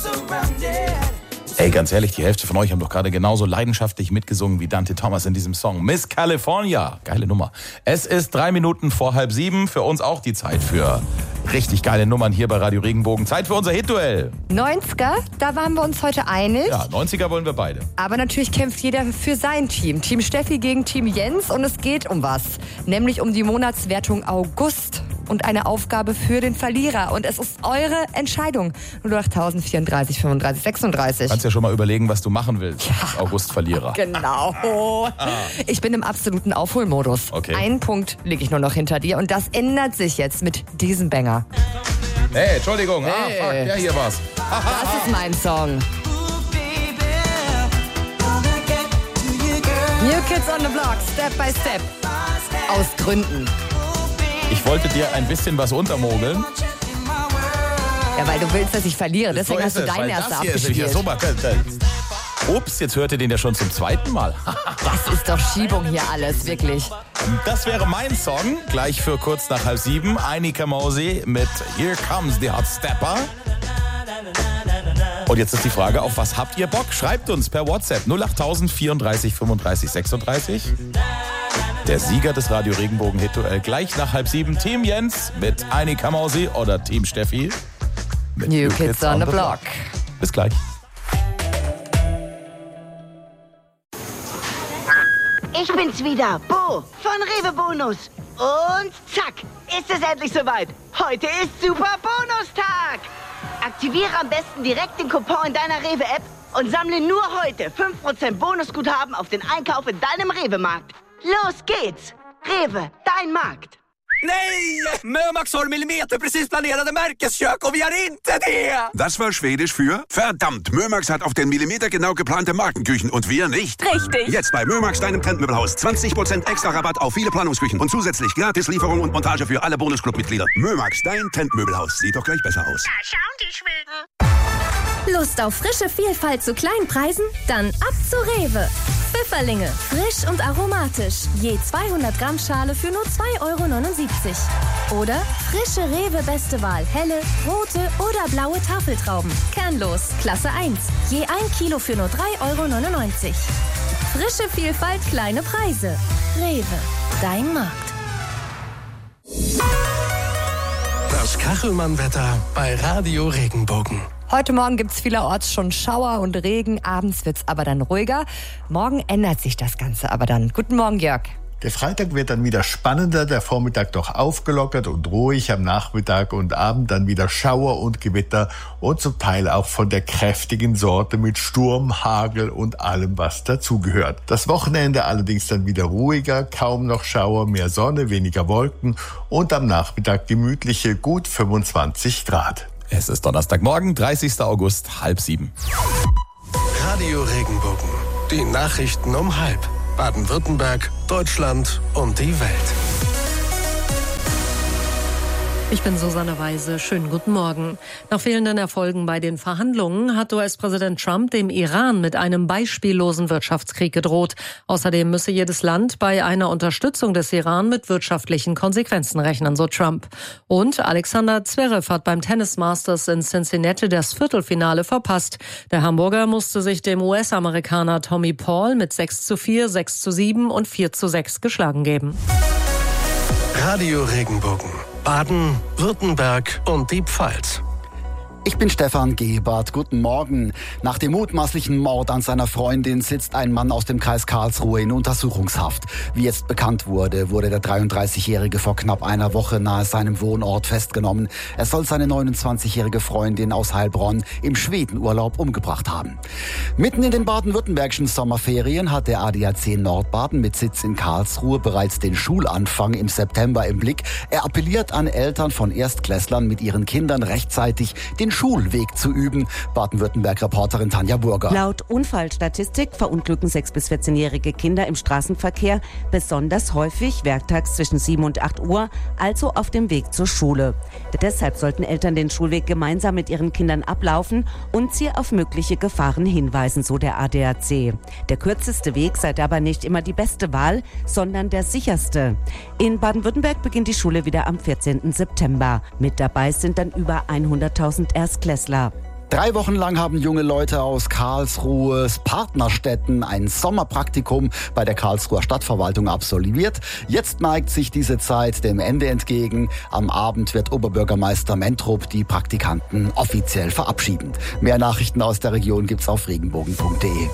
Ey, ganz ehrlich, die Hälfte von euch haben doch gerade genauso leidenschaftlich mitgesungen wie Dante Thomas in diesem Song. Miss California. Geile Nummer. Es ist 3 Minuten vor 6:30. Für uns auch die Zeit für richtig geile Nummern hier bei Radio Regenbogen. Zeit für unser Hitduell. 90er, da waren wir uns heute einig. Ja, 90er wollen wir beide. Aber natürlich kämpft jeder für sein Team. Team Steffi gegen Team Jens. Und es geht um was. Nämlich um die Monatswertung August. Und eine Aufgabe für den Verlierer. Und es ist eure Entscheidung. 08.000 34 35 36. Du kannst ja schon mal überlegen, was du machen willst. Ja. August-Verlierer. Genau. Ich bin im absoluten Aufholmodus. Okay. Einen Punkt lege ich nur noch hinter dir. Und das ändert sich jetzt mit diesem Banger. Hey, Entschuldigung. Hey. Fuck, ja, hier war's. Das ist mein Song. New Kids on the Block, Step by Step. Aus Gründen. Ich wollte dir ein bisschen was untermogeln. Ja, weil du willst, dass ich verliere. Deswegen hast du deinen ersten abgespielt. Ups, jetzt hört ihr den ja schon zum 2. Mal. Das ist doch Schiebung hier alles, wirklich. Das wäre mein Song, gleich für kurz nach 6:30. Einika Mausi mit Here Comes the Hot Stepper. Und jetzt ist die Frage, auf was habt ihr Bock? Schreibt uns per WhatsApp 08.000 34 35 36. Der Sieger des Radio Regenbogen Hitduell gleich nach 6:30. Team Jens mit Einika Mausi oder Team Steffi mit New Kids on the Block. Bis gleich. Ich bin's wieder, Bo von Rewe Bonus. Und zack, ist es endlich soweit. Heute ist Super Bonustag. Aktiviere am besten direkt den Coupon in deiner Rewe-App und sammle nur heute 5% Bonusguthaben auf den Einkauf in deinem Rewe-Markt. Los geht's! Rewe, dein Markt. Nej! Mömax har millimeterprecis planerade märkeskök och vi har inte det! Das war Schwedisch für verdammt. Mömax hat auf den Millimeter genau geplante Markenküchen und wir nicht. Richtig. Jetzt bei Mömax, deinem Trendmöbelhaus. 20% extra Rabatt auf viele Planungsküchen und zusätzlich gratis Lieferung und Montage für alle Bonusclub-Mitglieder. Mömax, dein Trendmöbelhaus. Sieht doch gleich besser aus. Da schauen die Schweden. Lust auf frische Vielfalt zu kleinen Preisen? Dann ab zu Rewe. Pfifferlinge, frisch und aromatisch. Je 200 Gramm Schale für nur 2,79 €. Oder frische Rewe Beste Wahl, helle, rote oder blaue Tafeltrauben. Kernlos, Klasse 1. Je 1 Kilo für nur 3,99 €. Frische Vielfalt, kleine Preise. Rewe, dein Markt. Das Kachelmann-Wetter bei Radio Regenbogen. Heute Morgen gibt's vielerorts schon Schauer und Regen. Abends wird's aber dann ruhiger. Morgen ändert sich das Ganze aber dann. Guten Morgen, Jörg. Der Freitag wird dann wieder spannender, der Vormittag doch aufgelockert und ruhig, am Nachmittag und Abend dann wieder Schauer und Gewitter und zum Teil auch von der kräftigen Sorte mit Sturm, Hagel und allem, was dazugehört. Das Wochenende allerdings dann wieder ruhiger, kaum noch Schauer, mehr Sonne, weniger Wolken und am Nachmittag gemütliche gut 25 Grad. Es ist Donnerstagmorgen, 30. August, 6:30. Radio Regenbogen. Die Nachrichten um 6:30. Baden-Württemberg, Deutschland und die Welt. Ich bin Susanne Weise. Schönen guten Morgen. Nach fehlenden Erfolgen bei den Verhandlungen hat US-Präsident Trump dem Iran mit einem beispiellosen Wirtschaftskrieg gedroht. Außerdem müsse jedes Land bei einer Unterstützung des Iran mit wirtschaftlichen Konsequenzen rechnen, so Trump. Und Alexander Zverev hat beim Tennis Masters in Cincinnati das Viertelfinale verpasst. Der Hamburger musste sich dem US-Amerikaner Tommy Paul mit 6:4, 6:7 und 4:6 geschlagen geben. Radio Regenbogen. Baden, Württemberg und die Pfalz. Ich bin Stefan Gebert. Guten Morgen. Nach dem mutmaßlichen Mord an seiner Freundin sitzt ein Mann aus dem Kreis Karlsruhe in Untersuchungshaft. Wie jetzt bekannt wurde, wurde der 33-Jährige vor knapp einer Woche nahe seinem Wohnort festgenommen. Er soll seine 29-jährige Freundin aus Heilbronn im Schwedenurlaub umgebracht haben. Mitten in den baden-württembergischen Sommerferien hat der ADAC Nordbaden mit Sitz in Karlsruhe bereits den Schulanfang im September im Blick. Er appelliert an Eltern von Erstklässlern, mit ihren Kindern rechtzeitig den Schulweg zu üben. Baden-Württemberg-Reporterin Tanja Burger. Laut Unfallstatistik verunglücken 6- bis 14-jährige Kinder im Straßenverkehr besonders häufig werktags zwischen 7 und 8 Uhr, also auf dem Weg zur Schule. Deshalb sollten Eltern den Schulweg gemeinsam mit ihren Kindern ablaufen und sie auf mögliche Gefahren hinweisen, so der ADAC. Der kürzeste Weg sei dabei nicht immer die beste Wahl, sondern der sicherste. In Baden-Württemberg beginnt die Schule wieder am 14. September. Mit dabei sind dann über 100.000 Erstklässler. 3 Wochen lang haben junge Leute aus Karlsruhes Partnerstädten ein Sommerpraktikum bei der Karlsruher Stadtverwaltung absolviert. Jetzt neigt sich diese Zeit dem Ende entgegen. Am Abend wird Oberbürgermeister Mentrup die Praktikanten offiziell verabschieden. Mehr Nachrichten aus der Region gibt's auf regenbogen.de.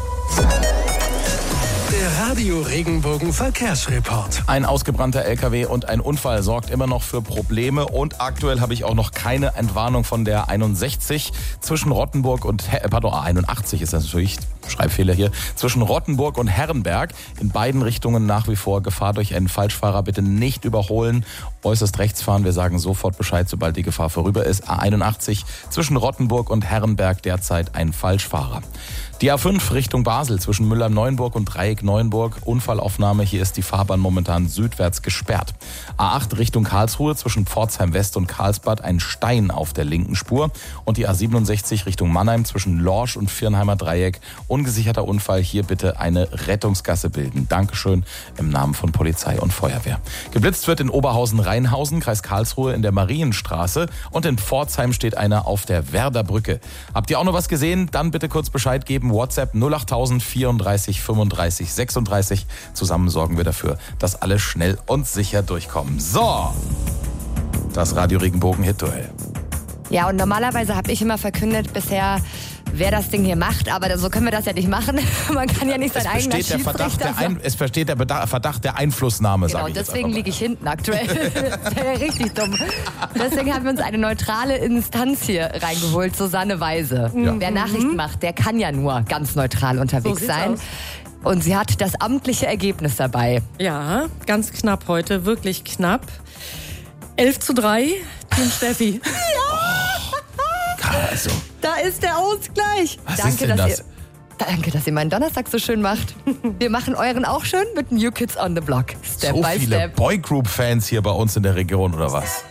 Der Radio Regenbogen Verkehrsreport. Ein ausgebrannter LKW und ein Unfall sorgt immer noch für Probleme und aktuell habe ich auch noch keine Entwarnung von der 61 zwischen Rottenburg und 81 ist das natürlich, Schreibfehler hier, zwischen Rottenburg und Herrenberg. In beiden Richtungen nach wie vor Gefahr durch einen Falschfahrer. Bitte nicht überholen, äußerst rechts fahren. Wir sagen sofort Bescheid, sobald die Gefahr vorüber ist. A81 zwischen Rottenburg und Herrenberg derzeit ein Falschfahrer. Die A5 Richtung Basel zwischen Müllheim-Neuenburg und Dreieck-Neuenburg. Unfallaufnahme, hier ist die Fahrbahn momentan südwärts gesperrt. A8 Richtung Karlsruhe zwischen Pforzheim West und Karlsbad ein Stein auf der linken Spur. Und die A67 Richtung Mannheim zwischen Lorsch und Viernheimer Dreieck. Ungesicherter Unfall, hier bitte eine Rettungsgasse bilden. Dankeschön im Namen von Polizei und Feuerwehr. Geblitzt wird in Oberhausen-Rheinhausen, Kreis Karlsruhe in der Marienstraße. Und in Pforzheim steht einer auf der Werderbrücke. Habt ihr auch noch was gesehen? Dann bitte kurz Bescheid geben. WhatsApp 08000 34 35 36. Zusammen sorgen wir dafür, dass alle schnell und sicher durchkommen. So, das Radio Regenbogen Hit-Duell. Ja, und normalerweise habe ich immer verkündet bisher, wer das Ding hier macht, aber so können wir das ja nicht machen. Man kann ja nicht sein eigener Schiedsrichter sein. Es besteht der Verdacht der Einflussnahme, genau, sage ich. Deswegen liege ich hinten aktuell. Das wäre ja richtig dumm. Deswegen haben wir uns eine neutrale Instanz hier reingeholt, Susanne Weise. Ja. Wer Nachrichten macht, der kann ja nur ganz neutral unterwegs sein. Aus. Und sie hat das amtliche Ergebnis dabei. Ja, ganz knapp heute, wirklich knapp. 11:3, Team Steffi. Also. Da ist der Ausgleich. Danke, dass ihr meinen Donnerstag so schön macht. Wir machen euren auch schön mit New Kids on the Block. Step by Step. So viele Boygroup-Fans hier bei uns in der Region, oder was?